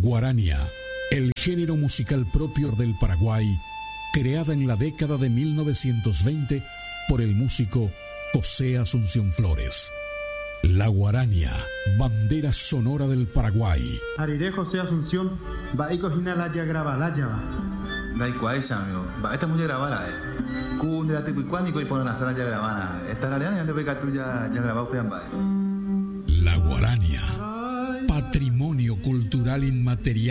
Guarania, el género musical propio del Paraguay, creada en la década de 1920 por el músico José Asunción Flores. La guarania, bandera sonora del Paraguay. Ariré José Asunción, Baiko Hinalaya Grabalaya. Daikuaisa, amigo. Esta es muy grabada, Cunde, Ticuicuánico y ponen la sala ya grabada. Esta área ya te que tú ya grabado, La guarania, patrimonio cultural inmaterial